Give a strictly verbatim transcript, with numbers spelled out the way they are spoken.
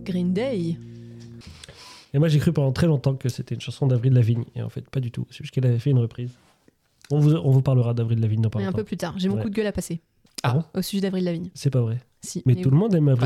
Green Day. Et moi, j'ai cru pendant très longtemps que c'était une chanson d'Avril Lavigne. Et en fait, pas du tout. C'est juste qu'elle avait fait une reprise. On vous, on vous parlera d'Avril Lavigne dans pas Mais un longtemps. peu plus tard. J'ai mon Ouais. coup de gueule à passer. Ah bon ? Au sujet d'Avril Lavigne. C'est pas vrai. Si. Mais tout le monde aime Avril